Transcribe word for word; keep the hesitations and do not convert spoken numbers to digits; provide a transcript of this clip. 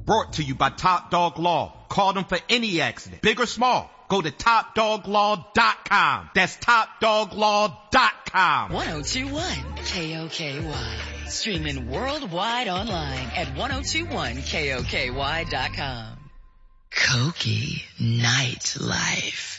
Brought to you by Top Dog Law. Call them for any accident, big or small. Go to top dog law dot com. That's top dog law dot com. ten twenty-one K O K Y. Streaming worldwide online at ten twenty-one K O K Y dot com. Koki Nightlife.